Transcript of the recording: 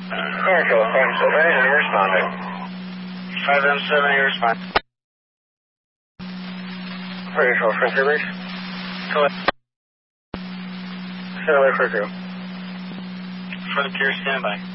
Commercial 5-7, you're responding. 5-7, you're responding. Commercial Frontier Base. Collect. Stand by for crew. Frontier, standby.